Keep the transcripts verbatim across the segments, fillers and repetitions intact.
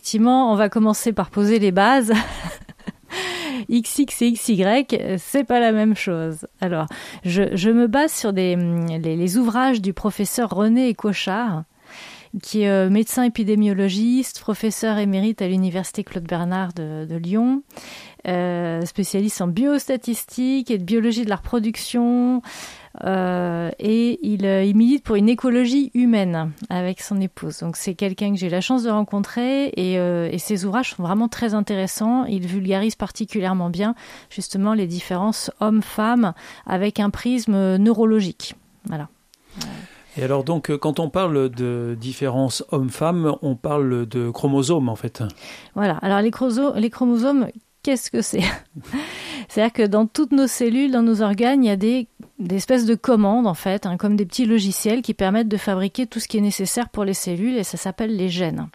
effectivement, on va commencer par poser les bases. X X et X Y, c'est pas la même chose. Alors, je, je me base sur des, les, les ouvrages du professeur René Cochard, qui est euh, médecin épidémiologiste, professeur émérite à l'université Claude Bernard de, de Lyon, euh, spécialiste en biostatistique et de biologie de la reproduction, euh, et il, euh, il milite pour une écologie humaine avec son épouse. Donc c'est quelqu'un que j'ai eu la chance de rencontrer, et, euh, et ses ouvrages sont vraiment très intéressants. Il vulgarise particulièrement bien justement les différences hommes-femmes avec un prisme neurologique. Voilà. Et alors donc, quand on parle de différence homme-femme, on parle de chromosomes en fait. Voilà, alors les, chromoso- les chromosomes, qu'est-ce que c'est ? C'est-à-dire que dans toutes nos cellules, dans nos organes, il y a des, des espèces de commandes en fait, hein, comme des petits logiciels qui permettent de fabriquer tout ce qui est nécessaire pour les cellules, et ça s'appelle les gènes.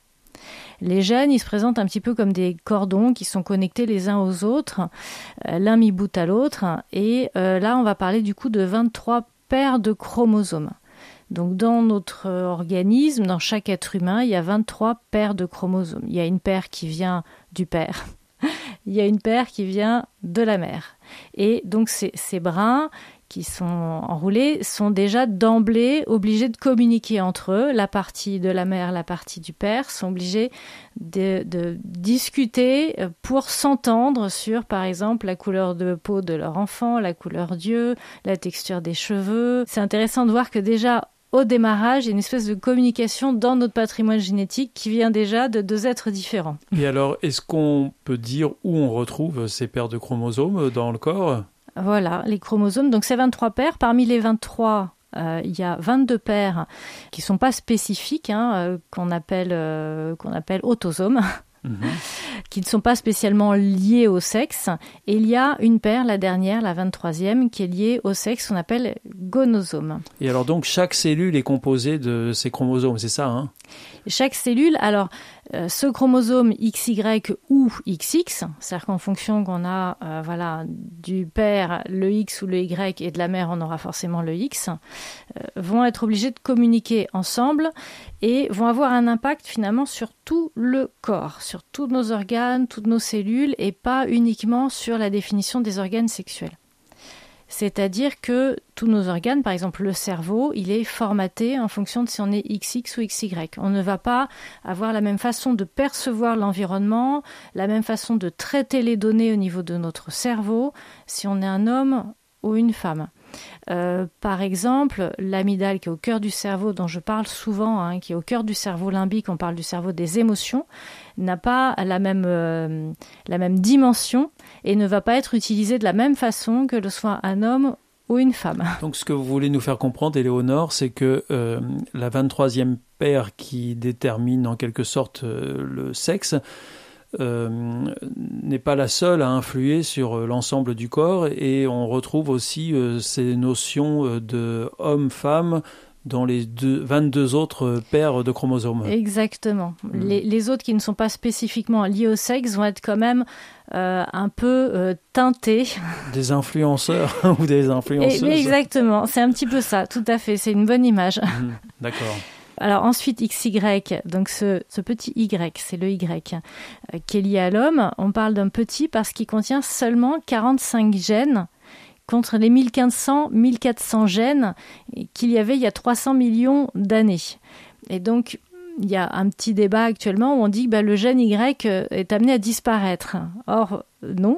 Les gènes, ils se présentent un petit peu comme des cordons qui sont connectés les uns aux autres, euh, l'un mis bout à l'autre, et euh, là on va parler du coup de vingt-trois paires de chromosomes. Donc dans notre organisme, dans chaque être humain, il y a vingt-trois paires de chromosomes. Il y a une paire qui vient du père, il y a une paire qui vient de la mère. Et donc ces, ces brins qui sont enroulés sont déjà d'emblée obligés de communiquer entre eux. La partie de la mère, la partie du père sont obligés de, de discuter pour s'entendre sur, par exemple, la couleur de peau de leur enfant, la couleur d'yeux, la texture des cheveux. C'est intéressant de voir que déjà, au démarrage, il y a une espèce de communication dans notre patrimoine génétique qui vient déjà de deux êtres différents. Et alors, est-ce qu'on peut dire où on retrouve ces paires de chromosomes dans le corps ? Voilà, les chromosomes. Donc, c'est vingt-trois paires. Parmi les vingt-trois, euh, il y a vingt-deux paires qui ne sont pas spécifiques, hein, euh, qu'on appelle, euh, qu'on appelle autosomes. Mmh. Qui ne sont pas spécialement liés au sexe. Et il y a une paire, la dernière, la vingt-troisième, qui est liée au sexe, qu'on appelle gonosome. Et alors donc, chaque cellule est composée de ces chromosomes, c'est ça, hein ? Chaque cellule, alors, euh, ce chromosome X Y ou X X, c'est-à-dire qu'en fonction qu'on a euh, voilà, du père le X ou le Y et de la mère on aura forcément le X, euh, vont être obligés de communiquer ensemble et vont avoir un impact finalement sur tout le corps, sur tous nos organes, toutes nos cellules, et pas uniquement sur la définition des organes sexuels. C'est-à-dire que tous nos organes, par exemple le cerveau, il est formaté en fonction de si on est X X ou X Y. On ne va pas avoir la même façon de percevoir l'environnement, la même façon de traiter les données au niveau de notre cerveau, si on est un homme ou une femme. Euh, par exemple, l'amygdale qui est au cœur du cerveau, dont je parle souvent, hein, qui est au cœur du cerveau limbique, on parle du cerveau des émotions, n'a pas la même, euh, la même dimension et ne va pas être utilisée de la même façon que le soit un homme ou une femme. Donc ce que vous voulez nous faire comprendre, Éléonore, c'est que euh, la vingt-troisième paire qui détermine en quelque sorte euh, le sexe, Euh, n'est pas la seule à influer sur euh, l'ensemble du corps, et on retrouve aussi euh, ces notions euh, de homme-femme dans les deux, vingt-deux autres paires de chromosomes. Exactement. Mmh. Les, les autres qui ne sont pas spécifiquement liés au sexe vont être quand même euh, un peu euh, teintés. Des influenceurs ou des influenceuses. Et, exactement, c'est un petit peu ça, tout à fait, c'est une bonne image. Mmh. D'accord. Alors ensuite, X Y, donc ce, ce petit Y, c'est le Y, euh, qui est lié à l'homme. On parle d'un petit parce qu'il contient seulement quarante-cinq gènes contre les mille cinq cents, mille quatre cents gènes qu'il y avait il y a trois cents millions d'années. Et donc, il y a un petit débat actuellement où on dit que bah, le gène Y est amené à disparaître. Or, non.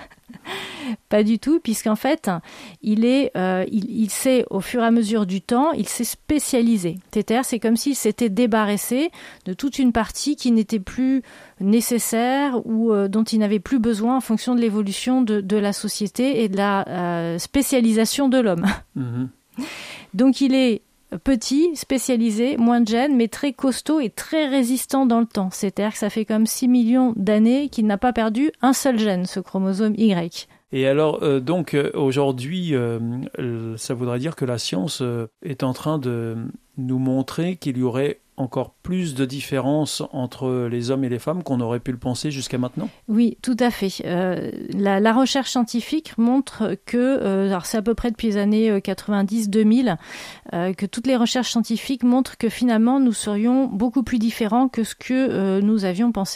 Pas du tout, puisqu'en fait, il est, euh, il, il s'est, au fur et à mesure du temps, il s'est spécialisé. C'est-à-dire, c'est comme s'il s'était débarrassé de toute une partie qui n'était plus nécessaire ou euh, dont il n'avait plus besoin en fonction de l'évolution de, de la société et de la euh, spécialisation de l'homme. Mmh. Donc, il est petit, spécialisé, moins de gènes, mais très costaud et très résistant dans le temps. C'est-à-dire que ça fait comme six millions d'années qu'il n'a pas perdu un seul gène, ce chromosome Y. Et alors, euh, donc, euh, aujourd'hui, euh, ça voudrait dire que la science euh, est en train de nous montrer qu'il y aurait encore plus de différences entre les hommes et les femmes qu'on aurait pu le penser jusqu'à maintenant ? Oui, tout à fait. Euh, la, la recherche scientifique montre que, euh, alors c'est à peu près depuis les années quatre-vingt-dix deux mille, euh, que toutes les recherches scientifiques montrent que finalement nous serions beaucoup plus différents que ce que euh, nous avions pensé